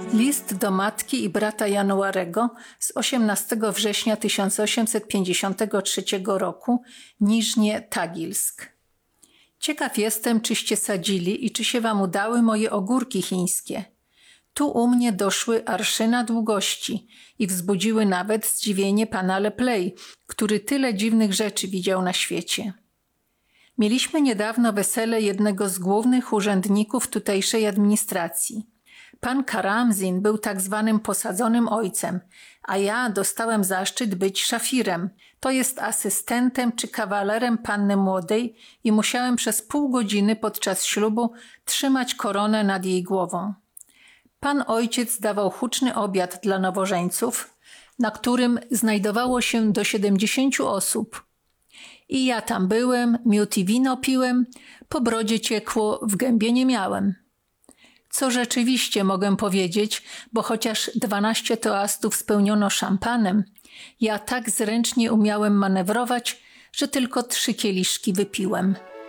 List do matki i brata Januarego z 18 września 1853 roku, Niżnie Tagilsk. Ciekaw jestem, czyście sadzili i czy się wam udały moje ogórki chińskie. Tu u mnie doszły arszyna długości i wzbudziły nawet zdziwienie pana Lepley, który tyle dziwnych rzeczy widział na świecie. Mieliśmy niedawno wesele jednego z głównych urzędników tutejszej administracji. Pan Karamzin był tak zwanym posadzonym ojcem, a ja dostałem zaszczyt być szafirem, to jest asystentem czy kawalerem panny młodej i musiałem przez pół godziny podczas ślubu trzymać koronę nad jej głową. Pan ojciec dawał huczny obiad dla nowożeńców, na którym znajdowało się do 70 osób. I ja tam byłem, miód i wino piłem, po brodzie ciekło, w gębie nie miałem. Co rzeczywiście mogę powiedzieć, bo chociaż 12 toastów spełniono szampanem, ja tak zręcznie umiałem manewrować, że tylko 3 kieliszki wypiłem.